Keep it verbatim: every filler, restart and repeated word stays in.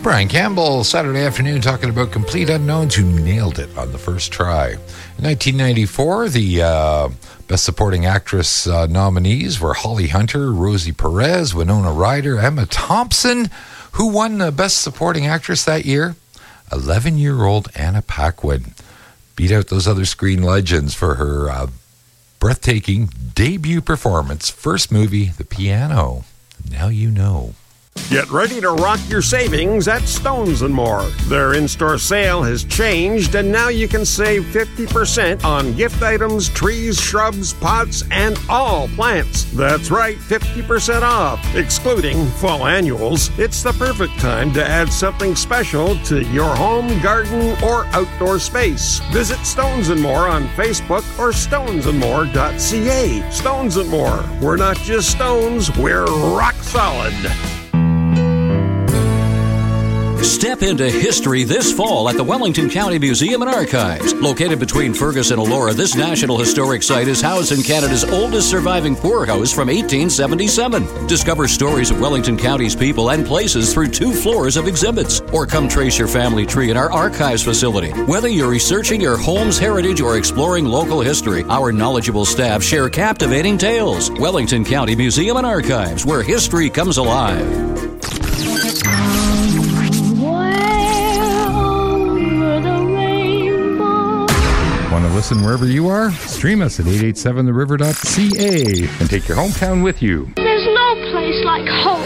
Brian Campbell, Saturday afternoon, talking about Complete Unknowns who nailed it on the first try. In nineteen ninety-four, the uh, Best Supporting Actress uh, nominees were Holly Hunter, Rosie Perez, Winona Ryder, Emma Thompson. Who won the Best Supporting Actress that year? eleven-year-old Anna Paquin. Beat out those other screen legends for her uh, breathtaking debut performance. First movie, The Piano. Now you know. Get ready to rock your savings at Stones and More. Their in-store sale has changed, and now you can save fifty percent on gift items, trees, shrubs, pots, and all plants. That's right, fifty percent off, excluding fall annuals. It's the perfect time to add something special to your home, garden, or outdoor space. Visit Stones and More on Facebook or stones and more dot c a. Stones and More. We're not just stones, we're rock solid. Step into history this fall at the Wellington County Museum and Archives. Located between Fergus and Elora, this National Historic Site is housed in Canada's oldest surviving poorhouse from eighteen seventy-seven. Discover stories of Wellington County's people and places through two floors of exhibits. Or come trace your family tree in our archives facility. Whether you're researching your home's heritage or exploring local history, our knowledgeable staff share captivating tales. Wellington County Museum and Archives, where history comes alive. Want to listen wherever you are? Stream us at eight eight seven the river dot c a and take your hometown with you. There's no place like home.